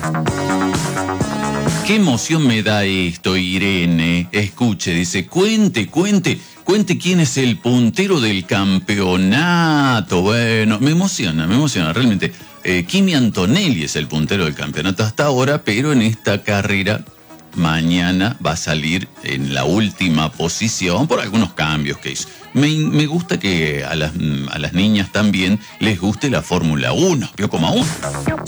Qué emoción me da esto, Irene. Escuche, dice, cuente quién es el puntero del campeonato. Bueno, me emociona, realmente. Kimi Antonelli es el puntero del campeonato hasta ahora, pero en esta carrera mañana va a salir en la última posición por algunos cambios que hizo. Me gusta que a las niñas también les guste la Fórmula 1. ¿Vio como a uno?